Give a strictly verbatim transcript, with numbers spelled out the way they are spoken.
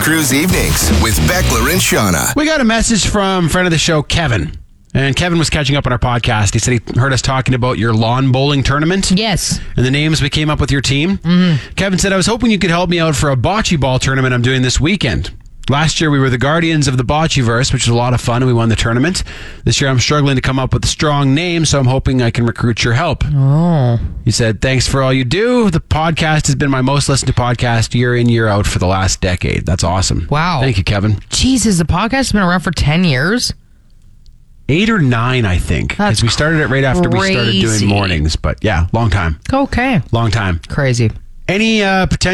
Cruise Evenings with Beckler and Shauna. We got a message from friend of the show, Kevin. And Kevin was catching up on our podcast. He said he heard us talking about your lawn bowling tournament. Yes. And the names we came up with your team. Mm-hmm. Kevin said, I was hoping you could help me out for a bocce ball tournament I'm doing this weekend. Last year, we were the guardians of the Bocceverse, which was a lot of fun, and we won the tournament. This year, I'm struggling to come up with a strong name, so I'm hoping I can recruit your help. Oh. He said, thanks for all you do. The podcast has been my most listened to podcast year in, year out for the last decade. That's awesome. Wow. Thank you, Kevin. Jesus, the podcast has been around for ten years? Eight or nine, I think. That's Because we started it right after we started crazy. doing mornings. But yeah, long time. Okay. Long time. Crazy. Any uh, potential